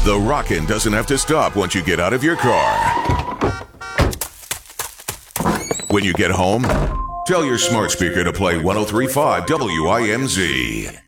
The rockin' doesn't have to stop once you get out of your car. When you get home, tell your smart speaker to play 103.5 WIMZ.